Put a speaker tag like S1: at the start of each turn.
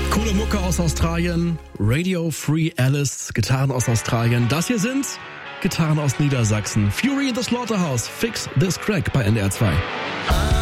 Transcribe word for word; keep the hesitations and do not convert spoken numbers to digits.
S1: Coole Mucke aus Australien, Radio Free Alice, Gitarren aus Australien. Das hier sind Gitarren aus Niedersachsen. Fury in the Slaughterhouse, Fix This Crack bei N D R zwei.